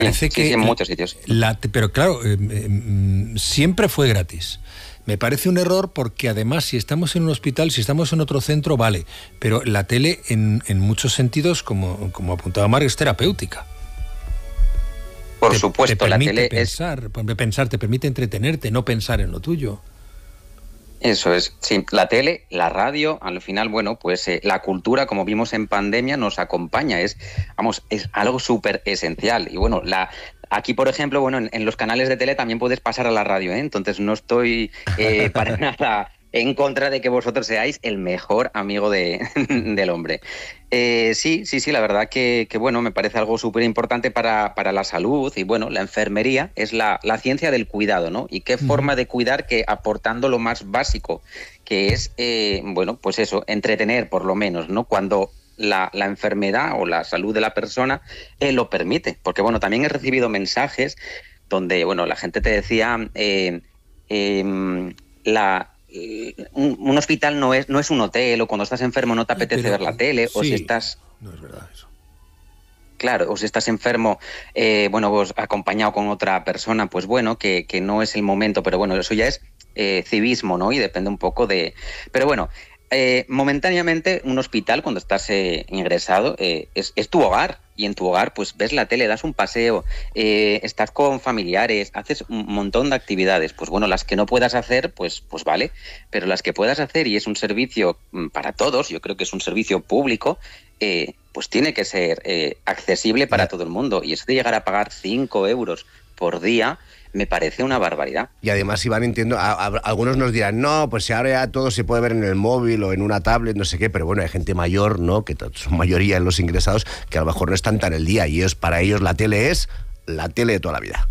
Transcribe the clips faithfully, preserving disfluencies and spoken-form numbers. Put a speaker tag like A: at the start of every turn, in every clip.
A: parece
B: sí,
A: que...
B: Sí, en muchos sitios.
A: La, pero claro, eh, eh, siempre fue gratis. Me parece un error porque además si estamos en un hospital, si estamos en otro centro, vale. Pero la tele en, en muchos sentidos, como, como apuntaba Marc, es terapéutica.
B: Por
A: te,
B: supuesto,
A: te
B: la
A: permite
B: tele
A: pensar, es... pensar, te permite entretenerte, no pensar en lo tuyo.
B: Eso es, sí, la tele, la radio, al final, bueno, pues eh, la cultura, como vimos en pandemia, nos acompaña, es, vamos, es algo súper esencial. Y bueno, la, aquí, por ejemplo, bueno, en, en los canales de tele también puedes pasar a la radio, ¿eh? Entonces no estoy eh, para nada en contra de que vosotros seáis el mejor amigo de, del hombre. Eh, sí, sí, sí, la verdad que, que bueno, me parece algo súper importante para, para la salud y bueno, la enfermería es la, la ciencia del cuidado, ¿no? Y qué uh-huh. forma de cuidar que aportando lo más básico, que es, eh, bueno, pues eso, entretener por lo menos, ¿no? Cuando la, la enfermedad o la salud de la persona eh, lo permite. Porque bueno, también he recibido mensajes donde, bueno, la gente te decía, eh, eh, la... Un, un hospital no es, no es un hotel, o cuando estás enfermo no te apetece Pero, ver la tele, sí, o si estás...
A: No es verdad eso.
B: Claro, o si estás enfermo, eh, bueno, pues acompañado con otra persona, pues bueno, que, que no es el momento, pero bueno, eso ya es eh, civismo, ¿no? Y depende un poco de... Pero bueno, eh, momentáneamente un hospital, cuando estás eh, ingresado, eh, es, es tu hogar. Y en tu hogar, pues ves la tele, das un paseo, eh, estás con familiares, haces un montón de actividades. Pues bueno, las que no puedas hacer, pues, pues vale. Pero las que puedas hacer, y es un servicio para todos, yo creo que es un servicio público, eh, pues tiene que ser eh, accesible para todo el mundo. Y eso de llegar a pagar cinco euros por día me parece una barbaridad.
C: Y además, Iván, entiendo, a, a, algunos nos dirán, no, pues si ahora ya todo se puede ver en el móvil o en una tablet, no sé qué, pero bueno, hay gente mayor, ¿no?, que son mayoría en los ingresados, que a lo mejor no están tan el día, y ellos, para ellos la tele es la tele de toda la vida.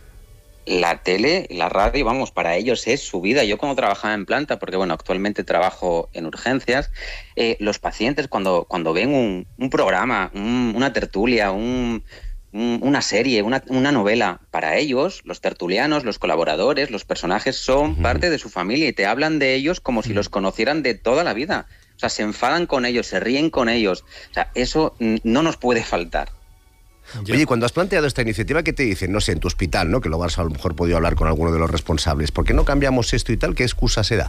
B: La tele, la radio, vamos, para ellos es su vida. Yo cuando trabajaba en planta, porque bueno, actualmente trabajo en urgencias, eh, los pacientes cuando, cuando ven un, un programa, un, una tertulia, un... una serie, una, una novela, para ellos, los tertulianos, los colaboradores, los personajes son uh-huh. parte de su familia y te hablan de ellos como uh-huh. si los conocieran de toda la vida. O sea, se enfadan con ellos, se ríen con ellos. O sea, eso no nos puede faltar.
C: Ya. Oye, cuando has planteado esta iniciativa, ¿qué te dicen? No sé, en tu hospital, ¿no?, que lo vas a lo mejor podido hablar con alguno de los responsables. ¿Por qué no cambiamos esto y tal? ¿Qué excusa se da?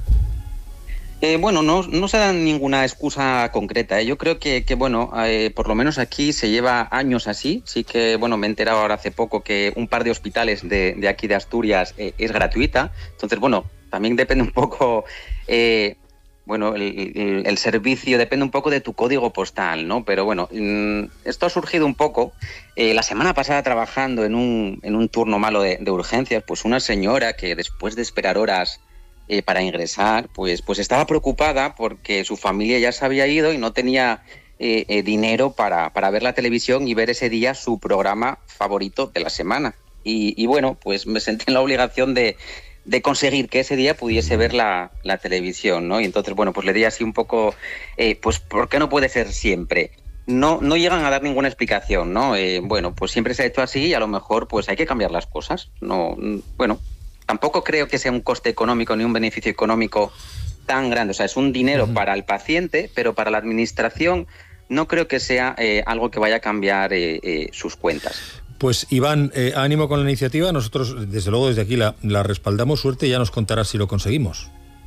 B: Eh, bueno, no, no se da ninguna excusa concreta, ¿eh? Yo creo que, que bueno, eh, por lo menos aquí se lleva años así. Sí que, bueno, me he enterado ahora hace poco que un par de hospitales de, de aquí de Asturias eh, es gratuita. Entonces, bueno, también depende un poco, eh, bueno, el, el, el servicio depende un poco de tu código postal, ¿no? Pero bueno, esto ha surgido un poco. Eh, la semana pasada trabajando en un, en un turno malo de, de urgencias, pues una señora que después de esperar horas Eh, para ingresar, pues, pues estaba preocupada porque su familia ya se había ido y no tenía eh, eh, dinero para, para ver la televisión y ver ese día su programa favorito de la semana. Y, y bueno, pues me sentí en la obligación de, de conseguir que ese día pudiese ver la, la televisión, ¿no? Y entonces, bueno, pues le di así un poco, eh, pues ¿por qué no puede ser siempre? No, no llegan a dar ninguna explicación, ¿no? Eh, bueno, pues siempre se ha hecho así y a lo mejor pues hay que cambiar las cosas. No, bueno... Tampoco creo que sea un coste económico ni un beneficio económico tan grande. O sea, es un dinero uh-huh. para el paciente, pero para la administración no creo que sea eh, algo que vaya a cambiar eh, eh, sus cuentas.
A: Pues Iván, eh, ánimo con la iniciativa. Nosotros, desde luego, desde aquí la, la respaldamos. Suerte, ya nos contarás si lo conseguimos.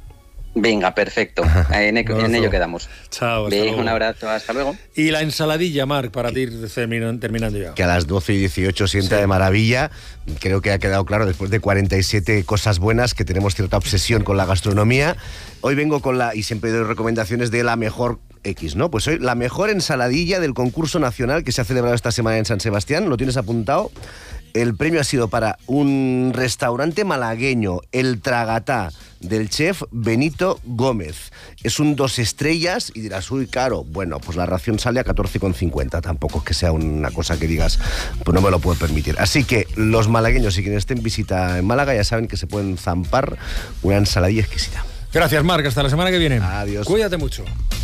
B: Venga, perfecto. En, en ello quedamos.
A: Chao, hasta
B: Bien,
A: luego.
B: Un abrazo, hasta luego.
A: Y la ensaladilla, Marc, para ir terminando ya.
C: Que a las doce y dieciocho sienta sí. de maravilla. Creo que ha quedado claro, después de cuarenta y siete cosas buenas, que tenemos cierta obsesión con la gastronomía. Hoy vengo con la, y siempre doy recomendaciones de la mejor X, ¿no? Pues hoy la mejor ensaladilla del concurso nacional que se ha celebrado esta semana en San Sebastián. ¿Lo tienes apuntado? El premio ha sido para un restaurante malagueño, El Tragatá, del chef Benito Gómez. Es un dos estrellas y dirás, uy, caro. Bueno, pues la ración sale a catorce con cincuenta. Tampoco es que sea una cosa que digas, pues no me lo puedo permitir. Así que los malagueños y quienes estén en visita en Málaga ya saben que se pueden zampar una ensaladilla exquisita.
A: Gracias, Marc. Hasta la semana que viene.
C: Adiós.
A: Cuídate mucho.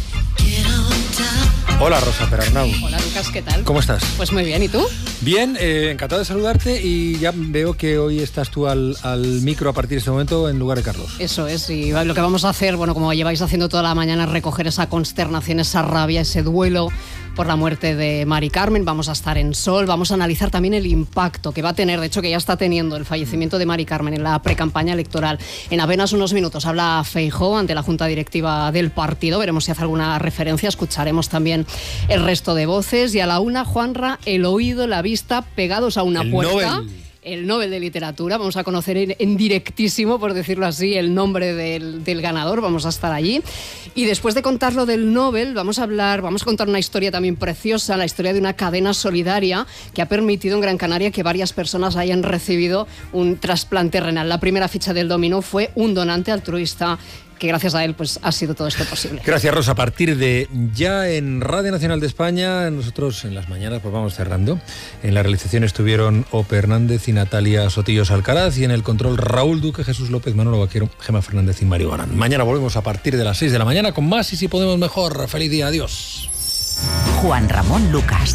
A: Hola, Rosa Perarnau.
D: Hola, Lucas, ¿qué tal?
A: ¿Cómo estás?
D: Pues muy bien, ¿y tú?
A: Bien, eh, encantado de saludarte y ya veo que hoy estás tú al, al micro a partir de este momento en lugar de Carlos.
D: Eso es, y lo que vamos a hacer, bueno, como lleváis haciendo toda la mañana, es recoger esa consternación, esa rabia, ese duelo por la muerte de Mari Carmen. Vamos a estar en Sol, vamos a analizar también el impacto que va a tener, de hecho que ya está teniendo el fallecimiento de Mari Carmen en la precampaña electoral. En apenas unos minutos habla Feijóo ante la Junta Directiva del partido, veremos si hace alguna referencia, escucharemos también el resto de voces y a la una, Juanra, el oído, la vista pegados a una
A: el
D: puerta.
A: Nobel.
D: El Nobel de Literatura, vamos a conocer en, en directísimo, por decirlo así, el nombre del, del ganador, vamos a estar allí. Y después de contar lo del Nobel, vamos a hablar, vamos a contar una historia también preciosa, la historia de una cadena solidaria que ha permitido en Gran Canaria que varias personas hayan recibido un trasplante renal. La primera ficha del dominó fue un donante altruista, que gracias a él pues ha sido todo esto posible.
A: Gracias, Rosa. A partir de ya en Radio Nacional de España, nosotros en las mañanas pues vamos cerrando. En la realización estuvieron Ope Hernández y Natalia Sotillos Alcaraz, y en el control Raúl Duque, Jesús López, Manolo Vaquero, Gemma Fernández y Mario Barán. Mañana volvemos a partir de las seis de la mañana con más y si podemos mejor. Feliz día, adiós.
E: Juan Ramón Lucas.